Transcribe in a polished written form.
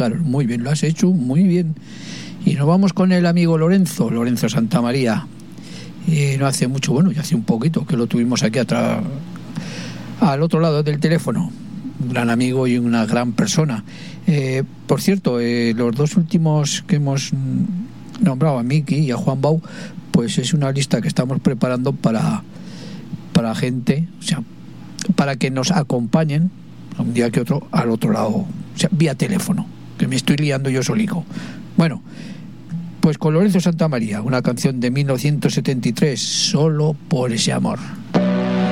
Carol, muy bien, lo has hecho muy bien. Y nos vamos con el amigo Lorenzo Santamaría. No hace mucho, bueno, ya hace un poquito que lo tuvimos aquí atrás, al otro lado del teléfono. Un gran amigo y una gran persona. Por cierto, los dos últimos que hemos nombrado, a Miki y a Juan Bau, pues es una lista que estamos preparando para gente, o sea, para que nos acompañen un día que otro al otro lado, o sea, vía teléfono, que me estoy liando yo solico. Bueno, pues con Lorenzo Santamaría, una canción de 1973, Solo por ese amor.